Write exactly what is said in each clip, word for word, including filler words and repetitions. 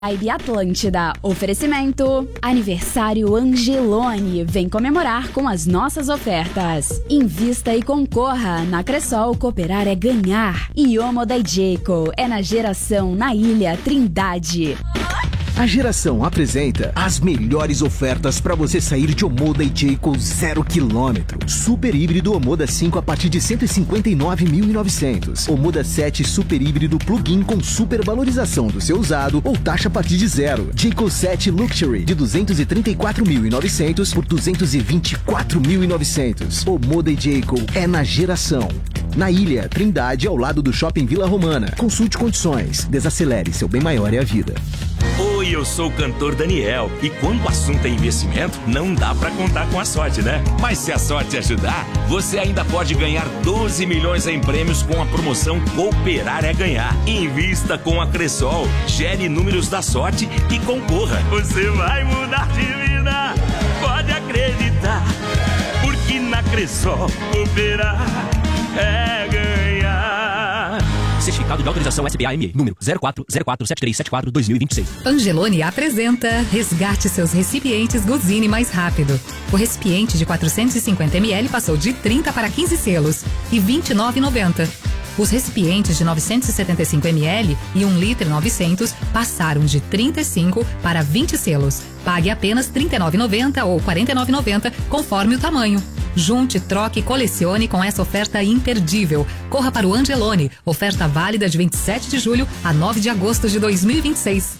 Vibe Atlântida. Oferecimento. Aniversário Angelone. Vem comemorar com as nossas ofertas. Invista e concorra. Na Cressol, cooperar é ganhar. E Omoda e Jayco. É na geração, na Ilha Trindade. A Geração apresenta as melhores ofertas para você sair de Omoda e Jayco zero quilômetro. Super híbrido Omoda cinco a partir de cento e cinquenta e nove mil e novecentos. Omoda sete super híbrido plug-in com super valorização do seu usado ou taxa a partir de zero. Jayco sete Luxury de duzentos e trinta e quatro mil e novecentos por duzentos e vinte e quatro mil e novecentos. Omoda e Jayco é na Geração. Na Ilha Trindade, ao lado do Shopping Vila Romana. Consulte condições. Desacelere, seu bem maior é a vida. Oi, eu sou o cantor Daniel e quando o assunto é investimento, não dá pra contar com a sorte, né? Mas se a sorte ajudar, você ainda pode ganhar doze milhões em prêmios com a promoção Cooperar é Ganhar. Invista com a Cressol, gere números da sorte e concorra. Você vai mudar de vida, pode acreditar, porque na Cressol cooperar é ganhar. Certificado de autorização S B A M E, número zero quatro zero quatro sete três sete quatro dois mil e vinte e seis. Angelone apresenta Resgate seus recipientes Guzini mais rápido. O recipiente de quatrocentos e cinquenta mililitros passou de trinta para quinze selos e vinte e nove reais e noventa centavos. Os recipientes de novecentos e setenta e cinco mililitros e um litro e novecentos passaram de trinta e cinco para vinte selos. Pague apenas trinta e nove reais e noventa centavos ou quarenta e nove reais e noventa centavos conforme o tamanho. Junte, troque e colecione com essa oferta imperdível. Corra para o Angelone. Oferta válida de vinte e sete de julho a nove de agosto de dois mil e vinte e seis.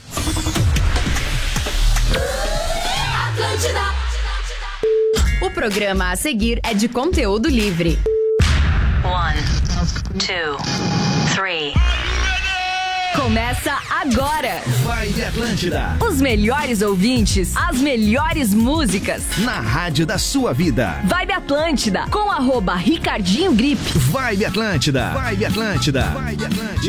O programa a seguir é de conteúdo livre. One, two, three. Começa agora. Vibe Atlântida. Os melhores ouvintes, as melhores músicas. Na rádio da sua vida. Vibe Atlântida, com arroba Ricardinho Grip. Vibe Atlântida. Vibe Atlântida. Vibe Atlântida.